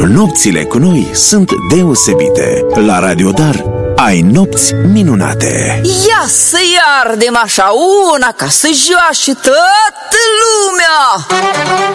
nopțile cu noi sunt deosebite. La Radio Dar ai nopți minunate. Ia să iardem așa una ca să joace toată lumea.